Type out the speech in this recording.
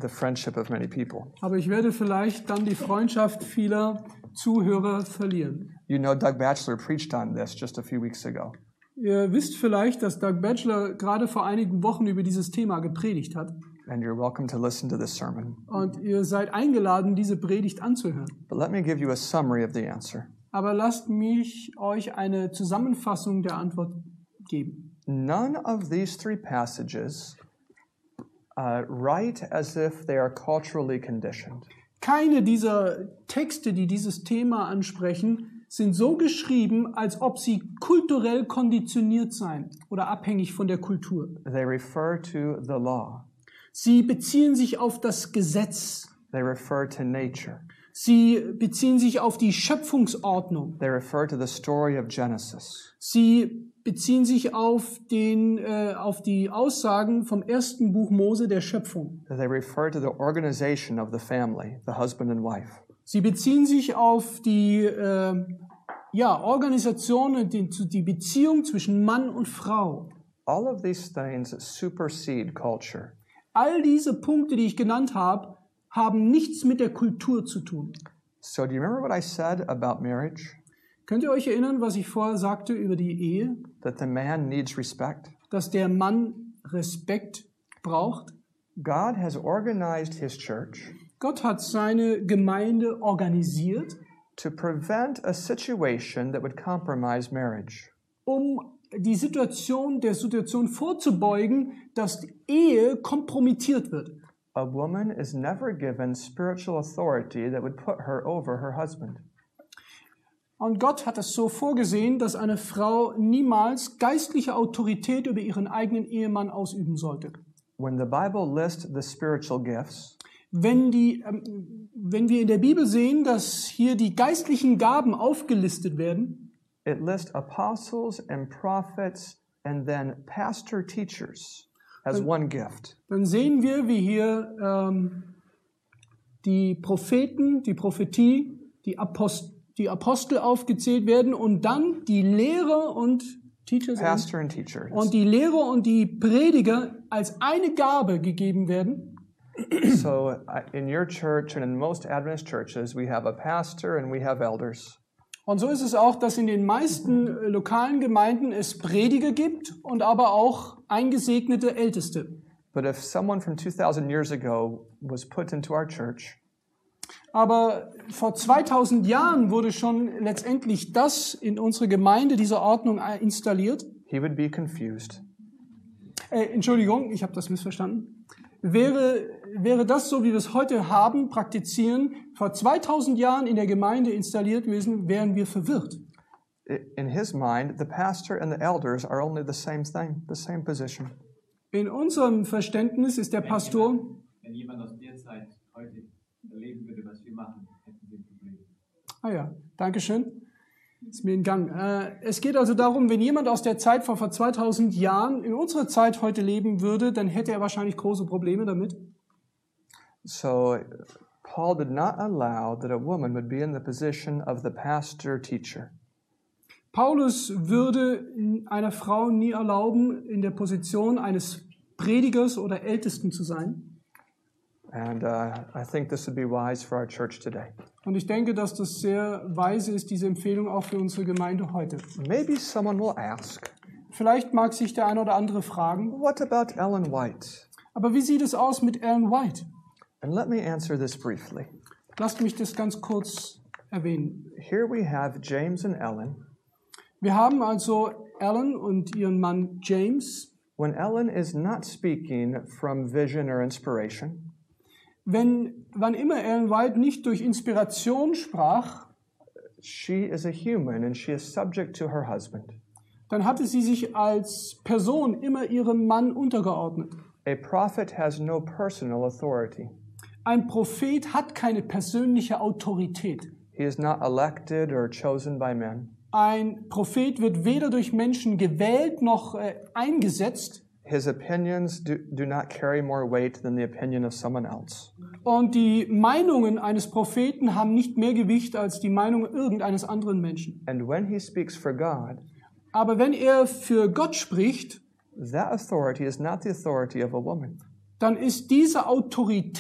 the friendship of many people. Aber ich werde vielleicht dann die Freundschaft vieler Zuhörer verlieren. You know, Doug Batchelor preached on this just a few weeks ago. Ihr wisst vielleicht, dass Doug Batchelor gerade vor einigen Wochen über dieses Thema gepredigt hat. And you're welcome to listen to this sermon. Und ihr seid eingeladen, diese Predigt anzuhören. But let me give you a summary of the answer. Aber lasst mich euch eine Zusammenfassung der Antwort geben. None of these three passages write as if they are culturally conditioned. Keine dieser Texte, die dieses Thema ansprechen, sind so geschrieben, als ob sie kulturell konditioniert seien oder abhängig von der Kultur. They refer to the law. Sie beziehen sich auf das Gesetz. They refer to nature. Sie beziehen sich auf die Schöpfungsordnung. They refer to the story of Genesis. Sie beziehen sich auf die Aussagen vom ersten Buch Mose der Schöpfung. They refer to the organization of the family, the husband and wife. Sie beziehen sich auf die Organisation und die Beziehung zwischen Mann und Frau. All of these things supersede culture. All diese Punkte, die ich genannt habe, haben nichts mit der Kultur zu tun. So do you remember what I said about marriage? Könnt ihr euch erinnern, was ich vorher sagte über die Ehe? That the man needs respect. Dass der Mann Respekt braucht. God has organized his church Gott hat seine Gemeinde organisiert, to prevent a situation that would compromise marriage. um der Situation vorzubeugen, dass die Ehe kompromittiert wird. A woman is never given spiritual authority that would put her over her husband. Und Gott hat es so vorgesehen, dass eine Frau niemals geistliche Autorität über ihren eigenen Ehemann ausüben sollte. When the Bible lists the spiritual gifts, Wenn wir in der Bibel sehen, dass hier die geistlichen Gaben aufgelistet werden, it lists apostles and prophets and then pastor teachers as one gift. dann sehen wir, wie hier die Propheten, die Prophetie, die Apostel aufgezählt werden und dann die Lehrer und Teachers Pastor and teacher. und die Lehrer und die Prediger als eine Gabe gegeben werden. So in your church and in most Adventist churches, we have a pastor and we have elders. Und so ist es auch, dass in den meisten lokalen Gemeinden es Prediger gibt und aber auch eingesegnete Älteste. But if someone from 2000 years ago was put into our church, Aber vor 2000 Jahren wurde schon letztendlich das in unsere Gemeinde, diese Ordnung installiert. he would be confused. Entschuldigung, ich habe das missverstanden. Wäre das so, wie wir es heute haben, praktizieren, vor 2000 Jahren in der Gemeinde installiert gewesen, wären wir verwirrt. In his mind, the pastor and the elders are only the same thing, the same position. In unserem Verständnis ist der Pastor, Wenn jemand aus der Zeit heute erleben würde, was wir machen, hätten wir ein Problem. Dankeschön, ist mir entgangen. Es geht also darum, wenn jemand aus der Zeit von vor 2000 Jahren in unserer Zeit heute leben würde, dann hätte er wahrscheinlich große Probleme damit. So Paul did not allow that a woman would be in the position of the pastor teacher. Paulus würde einer Frau nie erlauben, in der Position eines Predigers oder Ältesten zu sein. And I think this would be wise for our church today. Und ich denke, dass das sehr weise ist, diese Empfehlung auch für unsere Gemeinde heute. Maybe someone will ask, Vielleicht mag sich der eine oder andere fragen, what about Ellen White? aber wie sieht es aus mit Ellen White? And let me answer this briefly. Lasst mich das ganz kurz erwähnen. Here we have James and Ellen. Wir haben also Ellen und ihren Mann James. When Ellen is not speaking from vision or inspiration, Wann immer Ellen White nicht durch Inspiration sprach, she is a human and she is subject to her husband. dann hatte sie sich als Person immer ihrem Mann untergeordnet. A prophet has no personal authority. Ein Prophet hat keine persönliche Autorität. He is not elected or chosen by men. Ein Prophet wird weder durch Menschen gewählt noch eingesetzt. His opinions do not carry more weight than the opinion of someone else. Und die Meinungen eines Propheten haben nicht mehr Gewicht als die Meinung irgendeines anderen Menschen. And when he speaks for God, Aber wenn er für Gott spricht, that authority is not the authority of a woman. dann ist diese Autorität